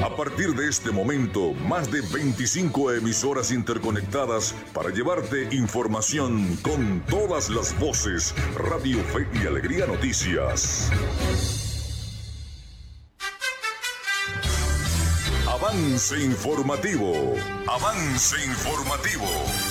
A partir de este momento, más de 25 emisoras interconectadas para llevarte información con todas las voces. Radio Fe y Alegría Noticias. Avance informativo. Avance informativo.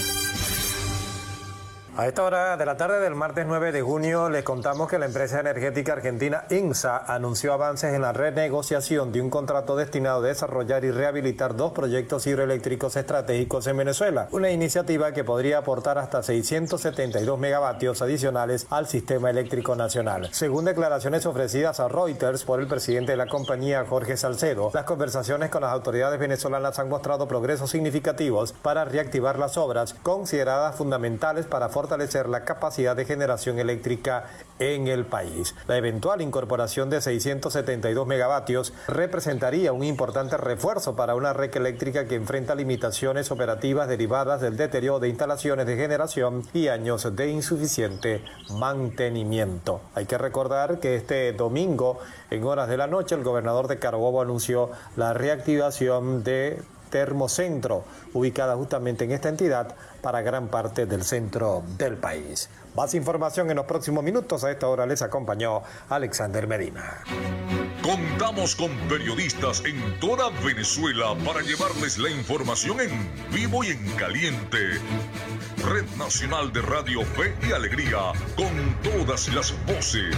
A esta hora de la tarde del martes 9 de junio les contamos que la empresa energética argentina INSA anunció avances en la renegociación de un contrato destinado a desarrollar y rehabilitar 2 proyectos hidroeléctricos estratégicos en Venezuela, una iniciativa que podría aportar hasta 672 megavatios adicionales al sistema eléctrico nacional. Según declaraciones ofrecidas a Reuters por el presidente de la compañía, Jorge Salcedo, las conversaciones con las autoridades venezolanas han mostrado progresos significativos para reactivar las obras, consideradas fundamentales para fortalecer la capacidad de generación eléctrica en el país. La eventual incorporación de 672 megavatios representaría un importante refuerzo para una red eléctrica que enfrenta limitaciones operativas derivadas del deterioro de instalaciones de generación y años de insuficiente mantenimiento. Hay que recordar que este domingo, en horas de la noche, el gobernador de Carabobo anunció la reactivación de Termocentro, ubicada justamente en esta entidad para gran parte del centro del país. Más información en los próximos minutos. A esta hora les acompañó Alexander Medina. Contamos con periodistas en toda Venezuela para llevarles la información en vivo y en caliente. Red Nacional de Radio Fe y Alegría, con todas las voces.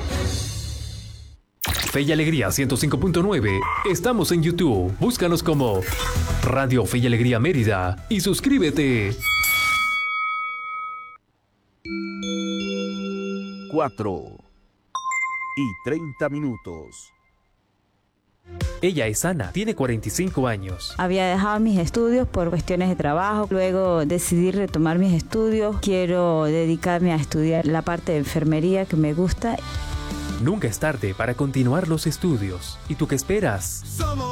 Fe y Alegría 105.9. Estamos en YouTube. Búscanos como Radio Fe y Alegría Mérida y suscríbete. 4:30. Ella es Ana, tiene 45 años. Había dejado mis estudios por cuestiones de trabajo, luego decidí retomar mis estudios. Quiero dedicarme a estudiar la parte de enfermería que me gusta. Nunca es tarde para continuar los estudios. ¿Y tú qué esperas?